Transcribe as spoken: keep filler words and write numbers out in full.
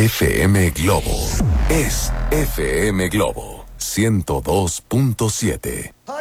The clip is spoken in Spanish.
F M Globo es F M Globo ciento dos punto siete.